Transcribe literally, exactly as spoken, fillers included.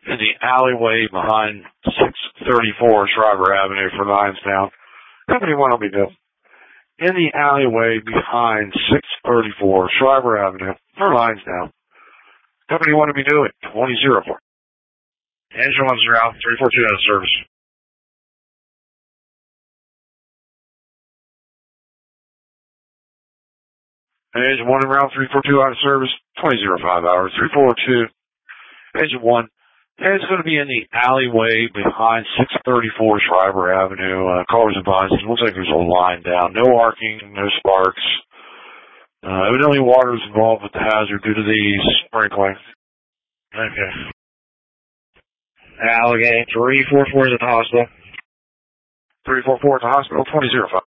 in the alleyway behind six thirty-four Shriver Avenue for lines down. Company one will be due. In the alleyway behind six thirty-four Shriver Avenue for lines down. Company one will be due at twenty oh four. Engine one's around, three four two out of service. Engine one around, three four two out of service, twenty oh five hours, three four two. Engine one. And it's going to be in the alleyway behind six thirty-four Shriver Avenue. Uh, callers advised, it looks like there's a line down. No arcing, no sparks. Uh, evidently water is involved with the hazard due to the sprinkling. Okay. Allegheny three four four is at the hospital. three four four at the hospital, twenty oh five.